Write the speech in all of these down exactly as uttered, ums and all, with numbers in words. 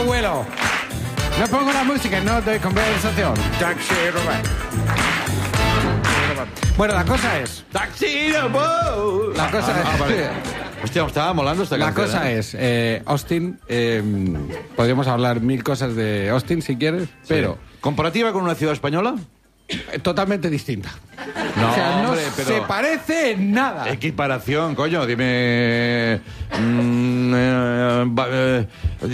vuelo. No pongo la música, no doy conversación. Taxi robot. Bueno, la cosa es... ¡Taxi robot! La cosa ah, es... Ah, vale. Hostia, me estaba molando esta La canción. cosa ¿eh? es, eh, Austin, eh, podríamos hablar mil cosas de Austin si quieres, Sí. pero ¿Comparativa con una ciudad española? eh, totalmente distinta. No, o sea, no hombre, pero... se parece en nada. Equiparación, coño, dime... mm, eh, va- eh,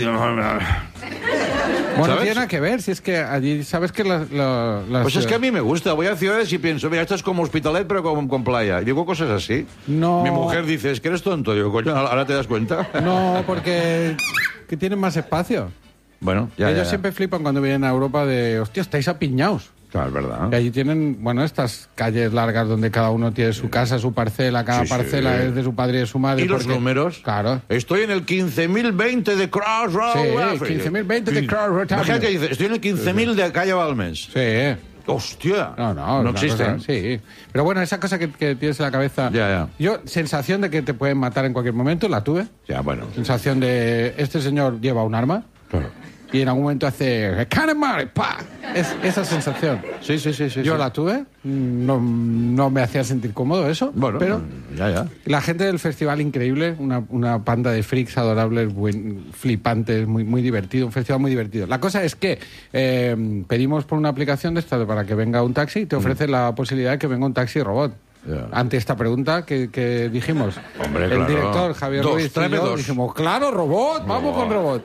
Bueno, ¿sabes? tiene nada que ver, si es que allí, ¿sabes que las... la- las Pues es que a mí me gusta. Voy a ciudades y pienso, mira, esto es como Hospitalet, pero con, con playa. Y digo cosas así. No. Mi mujer dice, es que eres tonto. Digo, coño, ¿ahora te das cuenta? No, porque que tienen más espacio. Bueno, ya, Ellos ya, ya. siempre flipan cuando vienen a Europa de, hostia, estáis apiñados. Claro, es verdad. Y allí tienen, bueno, estas calles largas donde cada uno tiene su casa, su parcela, cada Sí, sí. parcela es de su padre y de su madre. ¿Y los porque- números? Claro. Estoy en el quince mil veinte de Crossroads. Sí, quince mil veinte de Crossroads. Imagínate que dice, estoy en el quince mil de Calle Balmes. Sí. Hostia. No, no. No una existe. cosa- sí. Pero bueno, esa cosa que, que tienes en la cabeza... Ya, ya. Yo, sensación de que te pueden matar en cualquier momento, la tuve. Ya, bueno. Sensación de, este señor lleva un arma. Claro. Y en algún momento hace... ¡Canemare! ¡Pa! Es, esa sensación. Sí, sí, sí, sí. Yo sí. la tuve. No, no me hacía sentir cómodo eso. Bueno, pero ya, ya. la gente del festival increíble, una, una panda de freaks adorables, buen, flipantes, muy, muy divertido, un festival muy divertido. La cosa es que eh, pedimos por una aplicación de esta para que venga un taxi y te ofrece la posibilidad de que venga un taxi robot. Ya. Ante esta pregunta que, que dijimos, Hombre, el claro. director Javier Dos, Ruiz y tráeme yo dos. dijimos, claro, robot, vamos con robot.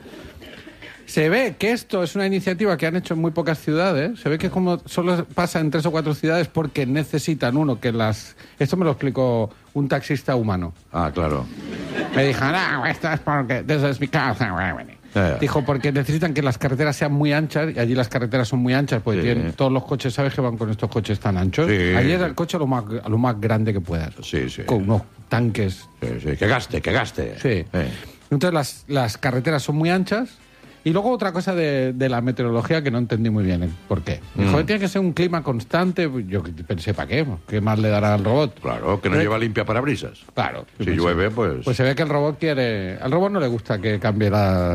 Se ve que esto es una iniciativa que han hecho en muy pocas ciudades. Se ve que como solo pasa en tres o cuatro ciudades porque necesitan uno que las... Esto me lo explicó un taxista humano. Ah, claro. Me dijo, no, esto es porque... This is because... Ya, ya. Dijo, porque necesitan que las carreteras sean muy anchas, y allí las carreteras son muy anchas, porque Sí. tienen todos los coches, ¿sabes que van con estos coches tan anchos? Sí. Allí es el coche lo más, lo más grande que puedas. Sí, sí. Con unos tanques. Sí, sí. Que gaste, que gaste. Sí. Entonces las, las carreteras son muy anchas. Y luego otra cosa de, de la meteorología que no entendí muy bien el por qué. Dijo, Mm. tiene que ser un clima constante. Yo pensé, ¿para qué? ¿Qué más le dará al robot? Claro, que no Pero- lleva limpia parabrisas. Claro. Si Pues- llueve, pues... Pues se ve que el robot quiere... Al robot no le gusta que cambie la...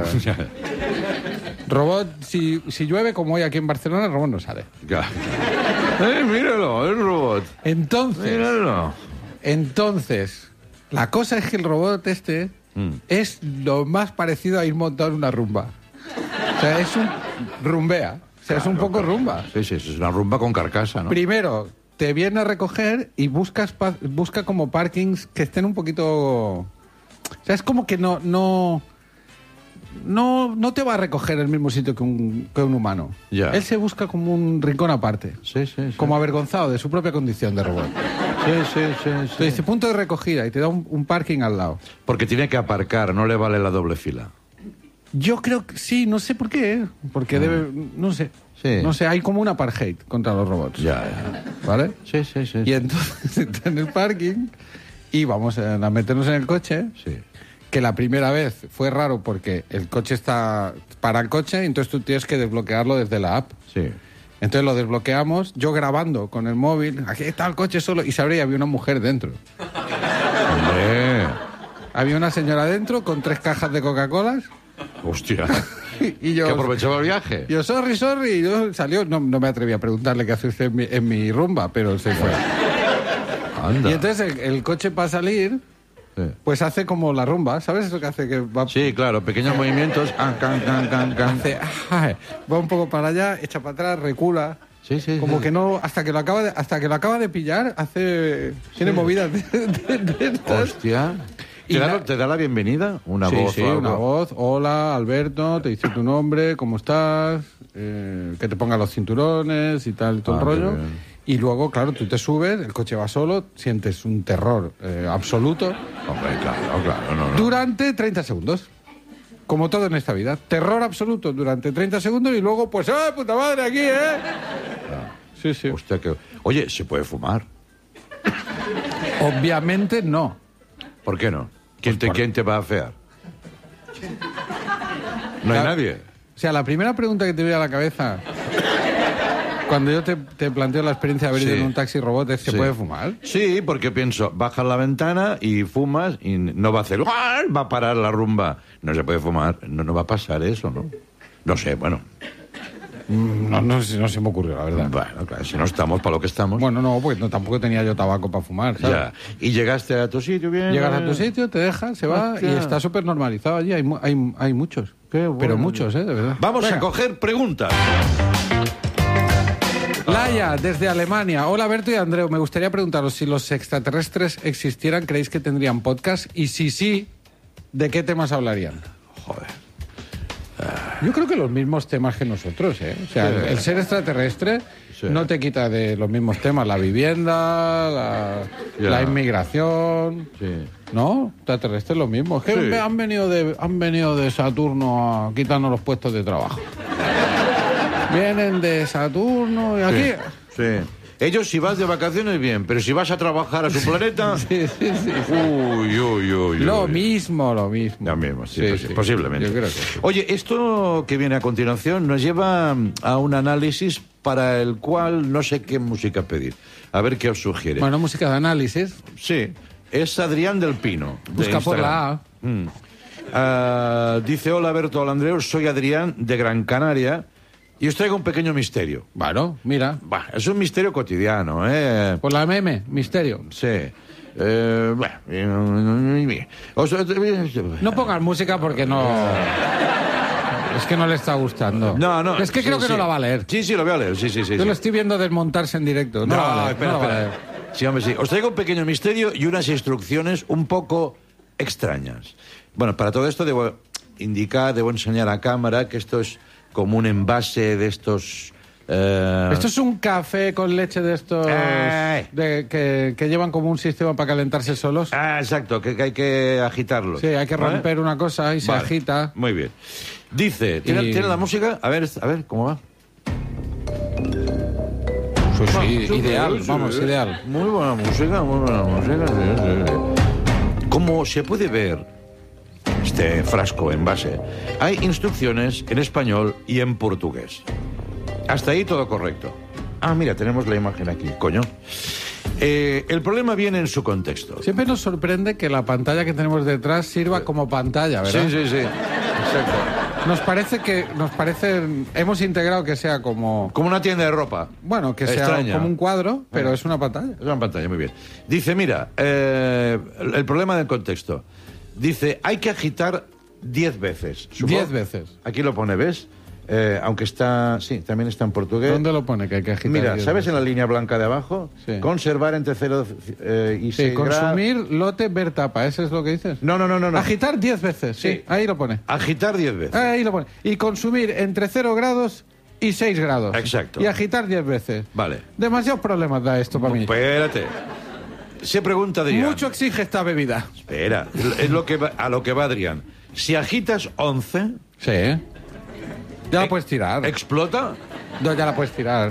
Robot, si, si llueve como hoy aquí en Barcelona, el robot no sale. Ya. ¡Eh, míralo, el robot! Entonces, Míralo. entonces, la cosa es que el robot este Mm. es lo más parecido a ir montado en una rumba. O sea, es un rumbea. O sea, es un poco rumba. Sí, sí, es una rumba con carcasa, ¿no? Primero, te viene a recoger y buscas pa- busca como parkings que estén un poquito... O sea, es como que no... no no, no te va a recoger en el mismo sitio que un, que un humano. Ya. Él se busca como un rincón aparte. Sí, sí, sí. Como avergonzado de su propia condición de robot. Sí, sí, sí, Te dice punto de recogida y te da un, un parking al lado. Porque tiene que aparcar, no le vale la doble fila. Yo creo que sí, no sé por qué. ¿eh? Porque debe... No sé. Sí. No sé, hay como un apartheid contra los robots. Ya, ya. ¿Vale? Sí, sí, sí. Y entonces está en el parking y vamos a meternos en el coche. Sí. Que la primera vez fue raro porque el coche está para el coche y entonces tú tienes que desbloquearlo desde la app. Sí. Entonces lo desbloqueamos, yo grabando con el móvil, aquí está el coche solo, y se abría y había una mujer dentro. Hombre. Había una señora dentro con tres cajas de Coca-Colas Hostia. y yo... ¿Que aprovechaba el viaje? Yo, sorry, sorry, y yo salió, no, no me atreví a preguntarle qué hace usted en mi, en mi rumba, pero se fue. Anda. Y entonces el, el coche para salir, Sí. pues hace como la rumba, ¿sabes eso que hace? Que va, Sí, claro, pequeños movimientos. Ah, can, can, can, can. hace, ay, va un poco para allá, echa para atrás, recula. Sí, sí. Como sí. que no, hasta que lo acaba de, hasta que lo acaba de pillar, hace, tiene movidas de, de- de estas. Hostia. Y ¿Te da, la- ¿Te da la bienvenida? Una sí, voz sí, o algo? una voz. Hola, Alberto, te dice tu nombre, cómo estás, eh, que te ponga los cinturones y tal, todo Ah, el rollo. qué bien. Y luego, claro, tú te subes, el coche va solo, sientes un terror eh, absoluto Hombre, claro, claro. No, no. durante treinta segundos. Como todo en esta vida. Terror absoluto durante treinta segundos y luego, pues, ¡ah, puta madre, aquí, eh! Sí, sí. Hostia, que... Oye, ¿se puede fumar? Obviamente no. ¿Por qué no? ¿Quién, Pues te, por- ¿quién te va a afear? No hay La- nadie. O sea, la primera pregunta que te viene a la cabeza cuando yo te, te planteo la experiencia de haber ido Sí. en un taxi robot es, ¿se Sí. puede fumar? Sí, porque pienso, bajas la ventana y fumas y no va a hacer... ¡ah! Va a parar la rumba. No se puede fumar. No, no va a pasar eso, ¿no? No sé, bueno. No, no, sé- no se me ocurrió, la verdad. Bueno, claro, si no estamos para lo que estamos. Bueno, no, pues no, tampoco tenía yo tabaco para fumar, ¿sabes? Ya. Y llegaste a tu sitio bien. Llegas a tu sitio, te dejas, se va Hostia. y está súper normalizado allí. Hay, mu- hay, hay muchos. Qué bueno. Pero muchos, ¿eh? De verdad. Vamos Venga. a coger preguntas. Laia, desde Alemania. Hola, Berto y Andreu. Me gustaría preguntaros si los extraterrestres existieran, ¿creéis que tendrían podcast? Y si sí, ¿de qué temas hablarían? Joder. Yo creo que los mismos temas que nosotros, ¿eh? O sea, Sí. el, el ser extraterrestre Sí. no te quita de los mismos temas. La vivienda, la, Ya. la inmigración... Sí. ¿No? Extraterrestre es lo mismo. Es que Sí. han, venido de, han venido de Saturno a quitarnos los puestos de trabajo. Vienen de Saturno y aquí... Sí. sí. Ellos, si vas de vacaciones, bien, pero si vas a trabajar a su planeta. Sí, sí, sí. Uy, uy, uy. Lo uy. mismo, lo mismo. Lo mismo, sí, Sí, posi- sí. posiblemente. Yo creo que sí. Oye, esto que viene a continuación nos lleva a un análisis para el cual no sé qué música pedir. A ver qué os sugiere. Bueno, música de análisis. Sí, es Adrián del Pino. de Busca por Instagram. la A. Mm. Ah, dice, hola Berto, hola Andreu, soy Adrián de Gran Canaria y os traigo un pequeño misterio. Bueno, mira. Bah, es un misterio cotidiano, ¿eh? Por la M M, misterio. Sí. Eh, bueno, eh, os- No pongas música porque no... Es que no le está gustando. No, no. Es que creo sí, que sí. no la va a leer. Sí, sí, lo voy a leer, sí, sí, sí. Yo sí. lo estoy viendo desmontarse en directo. No, No, la va a leer, espera, no la va a espera. leer. Sí, hombre, sí. Os traigo un pequeño misterio y unas instrucciones un poco extrañas. Bueno, para todo esto debo indicar, debo enseñar a cámara que esto es como un envase de estos... eh, Esto es un café con leche de estos Ay. de, que, que llevan como un sistema para calentarse solos. Ah, exacto, que, que hay que agitarlo. Sí, hay que ¿Vale? romper una cosa y se Vale. agita. Muy bien. Dice, ¿tiene, Y- ¿tiene la música? A ver, a ver, ¿cómo va? Sí, Sí, ideal, sí, vamos, sí. ideal. Muy buena música, muy buena música. Sí, sí, sí. Como se puede ver, este frasco envase, hay instrucciones en español y en portugués. Hasta ahí todo correcto. Ah, mira, tenemos la imagen aquí, coño. Eh, el problema viene en su contexto. Siempre nos sorprende que la pantalla que tenemos detrás sirva como pantalla, ¿verdad? Sí, sí, sí. Exacto. Nos parece que nos parece hemos integrado que sea como Como una tienda de ropa. bueno, que sea Extraña. como un cuadro, pero Eh. es una pantalla. Es una pantalla, muy bien. Dice, mira, eh, el el problema del contexto. Dice, hay que agitar diez veces. Supongo- Diez veces. Aquí lo pone, ¿ves? Eh, aunque está, sí, también está en portugués. ¿Dónde lo pone que hay que agitar? Mira, diez ¿sabes veces? en la línea blanca de abajo? Sí. Conservar entre cero eh, y Sí, seis grados. consumir, lote, ver tapa, ¿eso es lo que dices? No, no, no, no. no. Agitar diez veces, sí, Sí. ahí lo pone. Agitar diez veces. Ahí lo pone. Y consumir entre cero grados y seis grados. Exacto. Y agitar diez veces. Vale. Demasiados problemas da esto para mí. Espérate. Se pregunta Adrián. Mucho exige esta bebida. Espera, es lo que va- a lo que va Adrián. Si agitas once, Sí. Ya la Eh, puedes tirar. explota. No, ya la puedes tirar.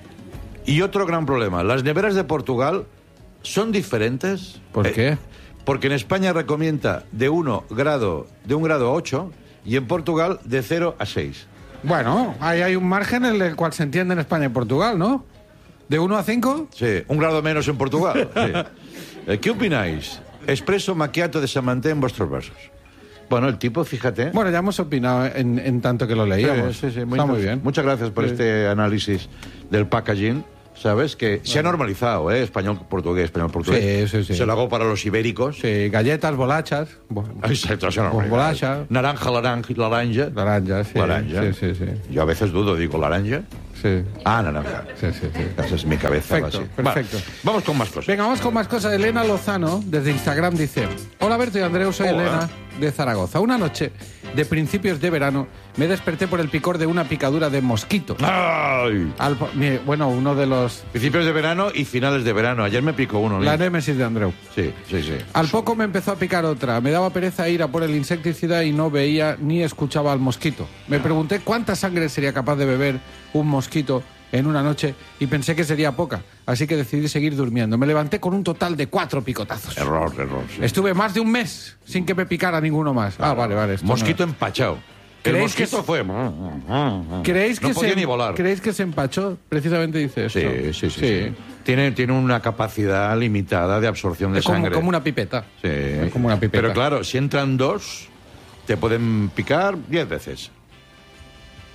Y otro gran problema, las neveras de Portugal son diferentes. ¿Por Eh, qué? Porque en España recomienda de uno grado, de un grado a ocho y en Portugal de cero a seis. Bueno, ahí hay un margen en el cual se entiende en España y Portugal, ¿no? ¿De uno a cinco? Sí, un grado menos en Portugal. Sí. Eh, ¿Qué opináis? Expreso macchiato de Samanté en vuestros vasos. Bueno, el tipo, fíjate. Bueno, ya hemos opinado en, en tanto que lo leíamos. Sí, sí, sí, muy Está muy interesante. bien. Muchas gracias por Sí. este análisis del packaging. ¿Sabes? Que se ha normalizado, ¿eh? Español, portugués, español, portugués. Sí, sí, sí. Se lo hago para los ibéricos. Sí, galletas, bolachas. bo- Exacto, se ha Pues normalizado. bolacha. Naranja, laranja, laranja. Naranja, sí. Laranja. Sí, sí, sí. Yo a veces dudo, digo, laranja. Sí, Ah, naranja. sí, sí. sí. Esa es mi cabeza. Perfecto, va así. perfecto. Vale, vamos con más cosas. Venga, vamos con más cosas. Elena Lozano, desde Instagram, dice: Hola Berto y Andreu, soy Hola. Elena de Zaragoza. Una noche de principios de verano me desperté por el picor de una picadura de mosquito. ¡Ay! Al po- mi- bueno, uno de los... Principios de verano y finales de verano. Ayer me picó uno. La ¿no? némesis de Andreu. Sí, sí, sí. Al poco me empezó a picar otra. Me daba pereza ir a por el insecticida y no veía ni escuchaba al mosquito. Me pregunté cuánta sangre sería capaz de beber un mosquito en una noche y pensé que sería poca. Así que decidí seguir durmiendo. Me levanté con un total de cuatro picotazos. Error, error. sí. Estuve más de un mes sin que me picara ninguno más. Ah, vale, vale. esto Mosquito no- empachado. El ¿Creéis que mosquito es- fue... ¿Creéis no que podía se... ni volar. ¿Creéis que se empachó? Precisamente dice esto. Sí, sí, sí. sí. Tiene, tiene una capacidad limitada de absorción de Es como, sangre. como una pipeta. Sí. Es como una pipeta. Pero claro, si entran dos, te pueden picar diez veces.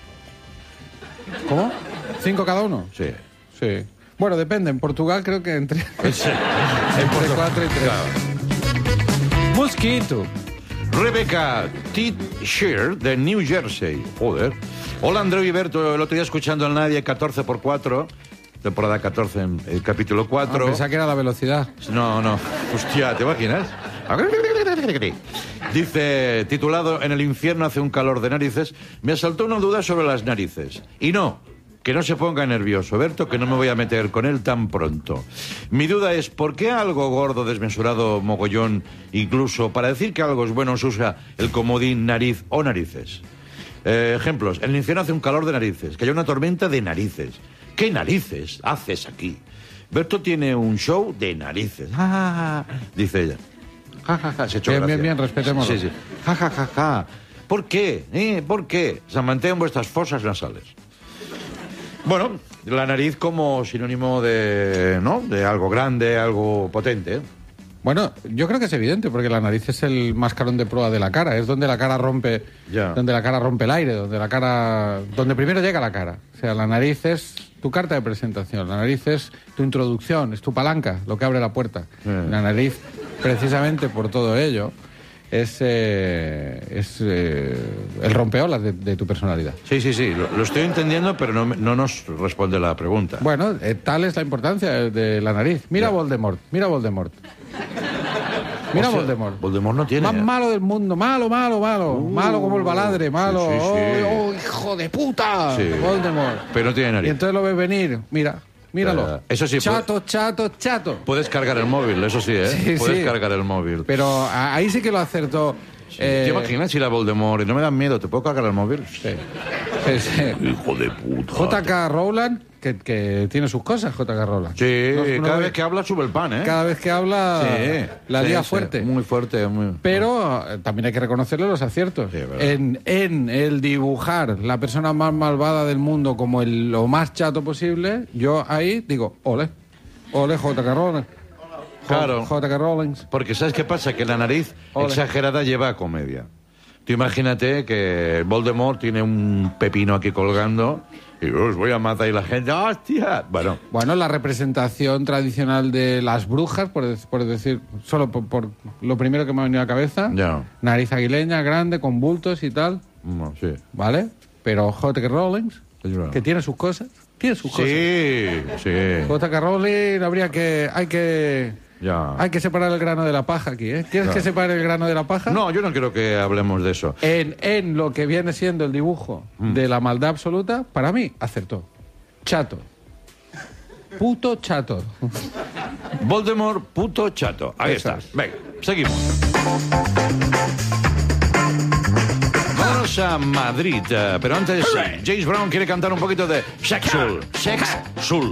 ¿Cómo? ¿Cinco cada uno? Sí. Sí. Bueno, depende. En Portugal creo que entre, Sí. entre cuatro y tres. Mosquito. Rebecca T-Shear de New Jersey. Joder. Hola, Andreu y Berto. El otro día escuchando al Nadie catorce por cuatro, temporada catorce, el capítulo cuatro. Ah, pensaba que era la velocidad. No, no. Hostia, ¿te imaginas? Dice, titulado En el infierno hace un calor de narices, me asaltó una duda sobre las narices. Y no, que no se ponga nervioso, Berto, que no me voy a meter con él tan pronto. Mi duda es, ¿por qué algo gordo, desmesurado, mogollón, incluso para decir que algo es bueno se usa el comodín nariz o narices? Eh, ejemplos, en el infierno hace un calor de narices, que haya una tormenta de narices. ¿Qué narices haces aquí? Berto tiene un show de narices. Ah, dice ella. Ja, ja, ja, se echó Bien, gracia. bien, bien, respetémoslo. Sí, sí. Ja, ja, ja, ja. ¿Por qué? ¿Eh? ¿Por qué? Se mantengan vuestras fosas nasales. Bueno, la nariz como sinónimo de, ¿no? De algo grande, algo potente. Bueno, yo creo que es evidente, porque la nariz es el mascarón de proa de la cara, es donde la cara rompe, Ya. donde la cara rompe el aire, donde la cara, donde primero llega la cara. O sea, la nariz es tu carta de presentación, la nariz es tu introducción, es tu palanca, lo que abre la puerta. Sí. La nariz, precisamente por todo ello, es, eh, es eh, el rompeolas de, de tu personalidad. Sí, sí, sí, lo, lo estoy entendiendo, pero no, me- no nos responde la pregunta. Bueno, eh, tal es la importancia de la nariz. Mira Ya. Voldemort, mira Voldemort. Mira Hostia, Voldemort. Voldemort no tiene. Más ¿eh? malo del mundo, malo, malo, malo. Uh, malo como el baladre, malo. sí, sí, sí. ¡Oh, oh, hijo de puta! Sí. Voldemort. Pero no tiene Y nariz. entonces lo ves venir, mira, míralo. Eh, eso sí, Chato, chato, chato. Puedes cargar el móvil, eso sí, ¿eh? Sí, Puedes sí. cargar el móvil. Pero a- ahí sí que lo acertó. eh, ¿Te imaginas ir a Voldemort y no me dan miedo? ¿Te puedo cargar el móvil? Sí, sí, sí. Hijo de puta. J K. Rowland, que, que tiene sus cosas, J K. Rowland. Sí, No- no cada ve- vez que habla sube el pan, ¿eh? cada vez que habla Sí, la sí, lía sí, fuerte. Muy fuerte, muy... Pero eh, también hay que reconocerle los aciertos. Sí, es verdad. en, en el dibujar la persona más malvada del mundo como el, lo más chato posible, yo ahí digo, ole, ole J K. Rowling. Claro. J K. Rowling. Porque ¿sabes qué pasa? Que la nariz Ole. exagerada lleva a comedia. Tú imagínate que Voldemort tiene un pepino aquí colgando y os voy a matar y la gente, ¡hostia! Bueno, Bueno, la representación tradicional de las brujas, por, de- por decir, solo por, por lo primero que me ha venido a la cabeza, Ya. nariz aguileña, grande, con bultos y tal, no, sí. ¿vale? Pero J K. Rowling, Es verdad. que tiene sus cosas, tiene sus cosas. Sí, sí. J K. Rowling habría que, hay que... Ya. Hay que separar el grano de la paja aquí, ¿eh? ¿Quieres Ya. que separe el grano de la paja? No, yo no quiero que hablemos de eso. En, en lo que viene siendo el dibujo Mm. de la maldad absoluta, para mí, acertó. Chato. Puto chato. Voldemort, puto chato. Ahí Eso está. es. Venga, seguimos. Vámonos a Madrid, eh, pero antes James Brown quiere cantar un poquito de Sexual. Sexual.